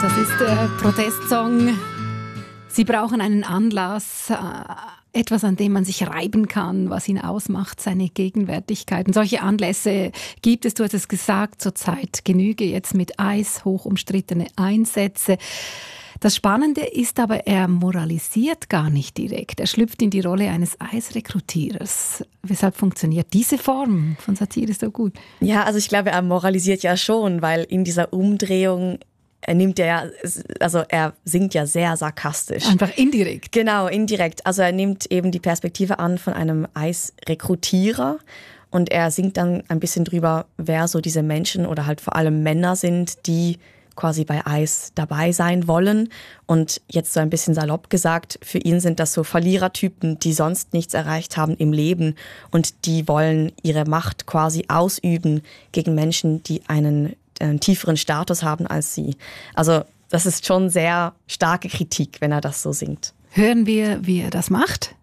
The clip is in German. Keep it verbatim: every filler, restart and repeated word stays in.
Das ist der Protestsong. Sie brauchen einen Anlass, äh, etwas, an dem man sich reiben kann, was ihn ausmacht, seine Gegenwärtigkeit. Und solche Anlässe gibt es, du hast es gesagt, zurzeit Genüge jetzt mit Eis, hoch umstrittene Einsätze. Das Spannende ist aber, er moralisiert gar nicht direkt. Er schlüpft in die Rolle eines Eisrekrutierers. Weshalb funktioniert diese Form von Satire so gut? Ja, also ich glaube, er moralisiert ja schon, weil in dieser Umdrehung Er nimmt ja, also er singt ja sehr sarkastisch. Einfach indirekt. Genau, indirekt. Also er nimmt eben die Perspektive an von einem Eisrekrutierer und er singt dann ein bisschen drüber, wer so diese Menschen oder halt vor allem Männer sind, die quasi bei Eis dabei sein wollen. Und jetzt so ein bisschen salopp gesagt, für ihn sind das so Verlierertypen, die sonst nichts erreicht haben im Leben und die wollen ihre Macht quasi ausüben gegen Menschen, die einen einen tieferen Status haben als sie. Also das ist schon sehr starke Kritik, wenn er das so singt. Hören wir, wie er das macht?